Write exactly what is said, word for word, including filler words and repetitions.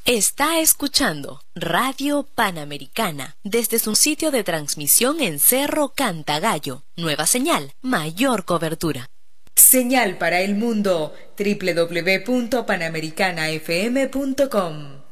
Está escuchando Radio Panamericana desde su sitio de transmisión en Cerro Cantagallo. Nueva señal, mayor cobertura. Señal para el mundo, doble u doble u doble u punto panamericana f m punto com.